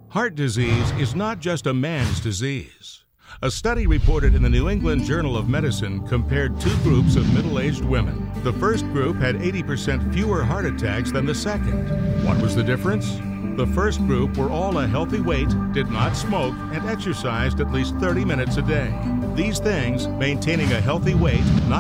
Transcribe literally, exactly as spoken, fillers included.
Heart disease is not just a man's disease. A study reported in the New England Journal of Medicine compared two groups of middle-aged women. The first group had eighty percent fewer heart attacks than the second. What was the difference? The first group were all a healthy weight, did not smoke, and exercised at least thirty minutes a day. These things, maintaining a healthy weight, not